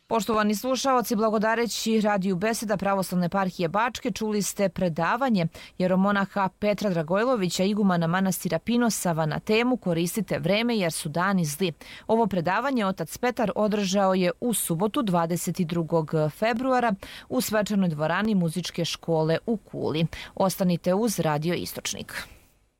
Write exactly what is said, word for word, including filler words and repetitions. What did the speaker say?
Poštovani slušaoci, blagodareći Radiju Beseda Pravoslavne eparhije Bačke, čuli ste predavanje jeromonaha Petra Dragojlovića, igumana manastira Pinosava, na temu Koristite vreme jer su dani zli. Ovo predavanje otac Petar održao je u subotu dvadeset drugog februara u svečanoj dvorani muzičke škole u Kuli. Ostanite uz Radio Istočnik.